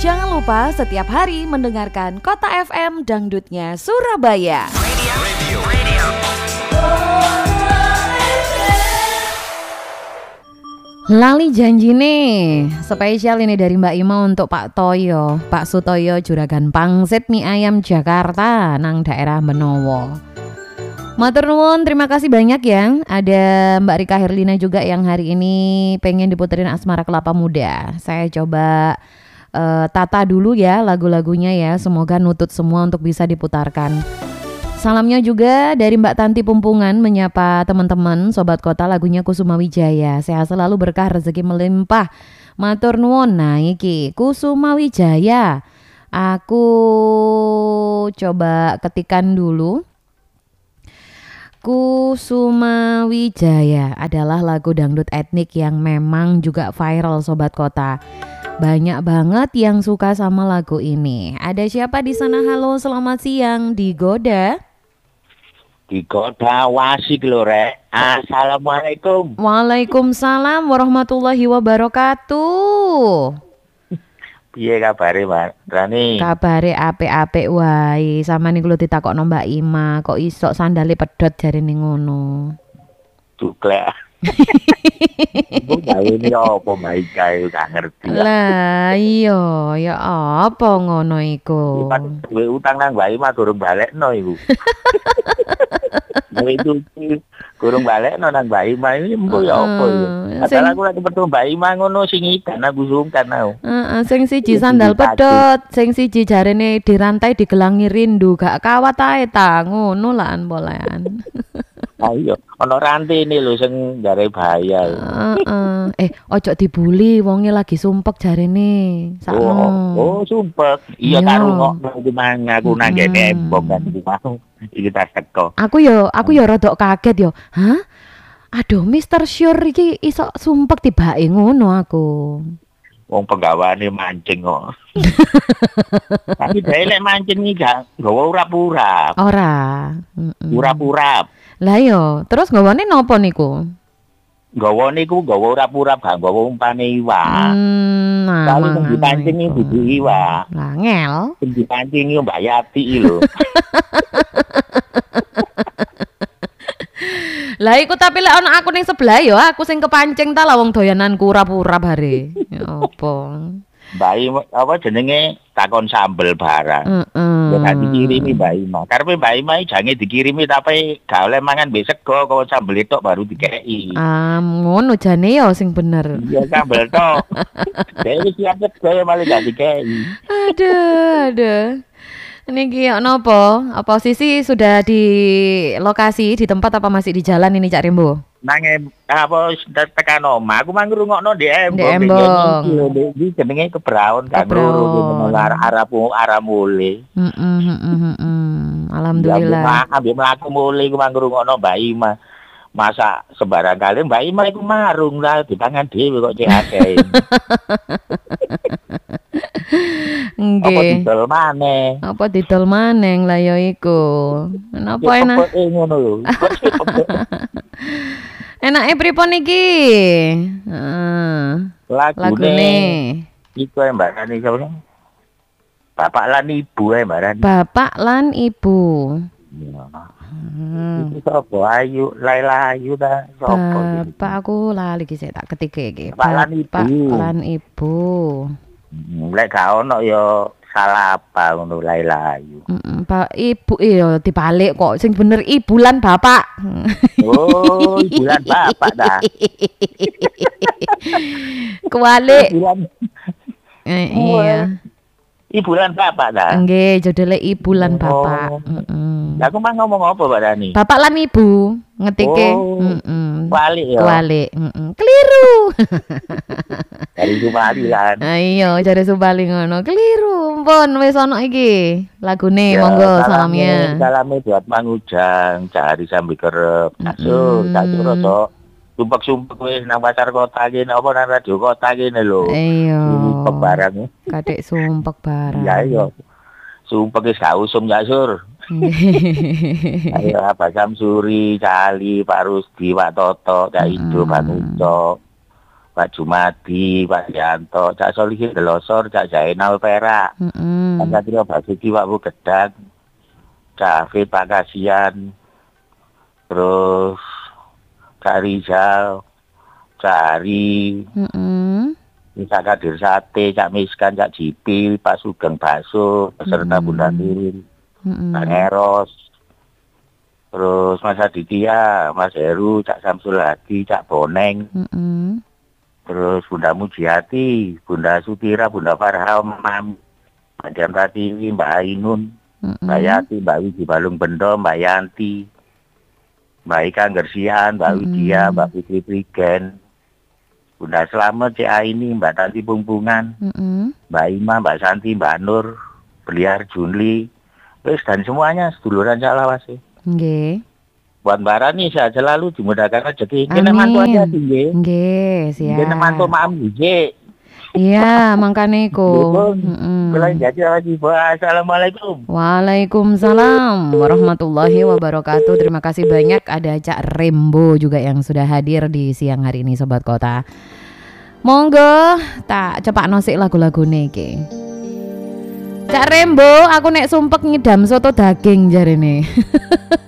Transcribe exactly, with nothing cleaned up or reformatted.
Jangan lupa setiap hari mendengarkan Kota F M Dangdutnya Surabaya. Radio, radio, radio. Lali janji nih, spesial ini dari Mbak Ima untuk Pak Toyo, Pak Sutoyo Juragan Pangsit Mie Ayam Jakarta nang daerah Benowo. Matur nuwun, terima kasih banyak ya. Ada Mbak Rika Herlina juga yang hari ini pengen diputerin Asmara Kelapa Muda. Saya coba uh, tata dulu ya lagu-lagunya ya, semoga nutut semua untuk bisa diputarkan. Salamnya juga dari Mbak Tanti Pumpungan menyapa teman-teman Sobat Kota, lagunya Kusuma Wijaya. Sehat selalu, berkah rezeki melimpah. Matur nuwun. Nah iki Kusuma Wijaya. Aku coba ketikan dulu. Kusuma Wijaya adalah lagu dangdut etnik yang memang juga viral Sobat Kota. Banyak banget yang suka sama lagu ini. Ada siapa di sana? Halo, selamat siang. Digoda. Digoda wasik lho rek. Assalamualaikum. Waalaikumsalam warahmatullahi wabarakatuh. Piye kabare Mbak Rani? Kabare apik-apik wae. Sama niku lho ditakokno Mbak Ima, kok iso sandale pedhot jarene ngono. Duklek. Ibu gawe ini apa Mbak Ika itu gak ngerti. Lah iya, ya apa ngono iku? Duwe utang nang Mbak Ima durung balekno iku. Nah itu kurang balik no nang Mbak Ima ini mbo ya apa ya. Padahal aku lagi bertemu Mbak Ima ngono sing ikan aku sungkan aku. Heeh, sing siji sandal pedhot, sing siji jarene dirantai digelangi rindu, gak kawat ae ta ngono lan bolehan. Ayo, ono rantai ini lho sing jare bahaya. Heeh. Eh, ojo dibuli, wonge lagi sumpek jarene. Sakno. Oh, oh, sumpek. Iya karo ngok mang aku nang kene embong kan iki mau. Iki tak teko. Aku yo, aku yo rada kaget yo. Hah? Aduh, mister Sure iki iso sumpek tibake ngono aku. Wong penggawane mancing kok. Tapi dhewe lek mancing iki gak nggawa urap-urap. Ora. Heeh. Urap-urap. Lah yo, terus nggawane nopo niku? Nggawa niku nggawa urap-urap gak nggawa umpane iwak. Hmm, nah, kalau sing dipancing iki dudu iwak. Lah ngel. Sing dipancing iki Mbak Yati iki lho. Lah iku tapi lek ana aku ning sebelah yo aku sing kepancing ta lah wong doyananku urap-urap bare. Ya apa? Mbak Ima apa jenenge takon sambel barang. Heeh. Ya gak dikirimi Mbak Ima. Karepe Mbak Ima iki jange dikirimi tapi gak oleh mangan besek kok kok sambel tok baru dikeki. Ah, ngono jane yo sing bener. Iya sambel tok. Dewe siap kaya malah gak dikeki. Aduh, aduh. Niki nopo? Apa Sisi sudah di lokasi di tempat apa masih di jalan ini Cak Rembo? Nang apa tekan omah aku mang ngrungokno di embong. Di embong. Iki jenenge kebraon kan loro arah arah mule. Heeh heeh heeh. Alhamdulillah. Ya ambek mlaku mule ku mang ngrungokno Mbak Ima. Masa sembarang kali Mbak Ima iku marung lah dipangan dhewe kok cek akeh. Nggih. Apa didol maneh? Apa didol maneng lah ya iku. Napa enak? Ngono lho. Enake pripun iki? Heeh. Lagune iku Mbak Rani sapa? Bapak lan Ibu ya Mbak Rani. Bapak lan Ibu. Iya. Hmm. Itu sapa? Ayu, Laila Ayu ta sapa? Bapak aku lali iki sik tak ketike iki. Bapak lan Ibu. Lan Ibu. Lek gak ono ya salah apa ngono Laila Ayu. Heeh, Pak Ibu iya dibalik kok sing bener Ibu lan Bapak. Oh, Ibu lan Bapak dah. Kualik. Eh, iya. Ibu lan Bapak dah. Nggih, jodele Ibu lan Bapak. Heeh. Lah aku mah ngomong apa Mbak Rani? Bapak lan Ibu ngetike. Heeh. Kualik ya. Kualik, heeh. Keliru. Dari Subali lan. Ah iya, jare Subali ngono. Keliru. Pun wis ana iki. Lagune monggo salamnya. Salame buat Mang Ujang, cari sambil kerep. Kasur, kasur rada sumpek-sumpek wis nang pasar kota kene apa nang radio kota kene lho. Iya. Sumpek barang. Kadek sumpek barang. Iya iya. Sumpek wis gak usum ya Sur. Ayo Pak Samsuri, Cali, Pak Rusdi, Pak Toto, Kak Ido, Pak Nuco. Pak Jumadi, Pak Yanto, Cak Solihin Delosor, Cak Zainal Perak, Mm-mm. Pak Satrio Basuki, Pak Bu Gedang, Cak Hafid, Pak Kasian, terus Cak Rizal, Cak Ari, Mm-mm. Cak Kadir Sate, Cak Miskan, Cak Jipi, Pak Sugeng Baso, peserta Mm-mm. Bunda Mirin, Mm-mm. Pak Eros, terus Mas Aditya, Mas Heru, Cak Samsul Hadi, Cak Boneng, Mm-mm. terus Bunda Mujiati, Bunda Sutira, Bunda Farha, Mam, Mbak Dian Pratiwi, Mbak Ainun, Mbak Mm-mm. Yati, Mbak Widi Balung Bendo, Mbak Yanti, Mbak Ika Gersian, Mbak Widya, Mm-mm. Mbak Fitri Prigen, Bunda Slamet, Cik Aini, Mbak Tanti Pungpungan, Mm-mm. Mbak Ima, Mbak Santi, Mbak Nur, Beliar Junli, terus dan semuanya seduluran Salawas sih. Nggih. Buat Mbak Rani sehat selalu, dimudahkan rezeki. Kene mantu aja Amin. tinggi. Nggih, Kene mantu siap. maam nggih. Iya, mangkane iku. Pun, Mm-mm. kula jadi lagi. Assalamualaikum. Waalaikumsalam warahmatullahi wabarakatuh. Terima kasih banyak, ada Cak Rembo juga yang sudah hadir di siang hari ini Sobat Kota. Monggo tak cepak nosik lagu-lagune iki. Cak Rembo, aku nek sumpek ngidam soto daging jarene.